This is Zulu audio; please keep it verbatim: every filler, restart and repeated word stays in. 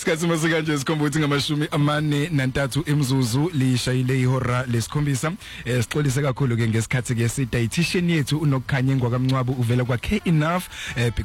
Isikhathi masikanje sikhomba ukuthi ngamashumi amane nantathu emzuzu lishayile ihora lesikhombisa. Eh sixolise kakhulu ke ngesikhathi ke si dietitian yethu unokukhanya ngwakamncwabu uvela kwa K Enough eh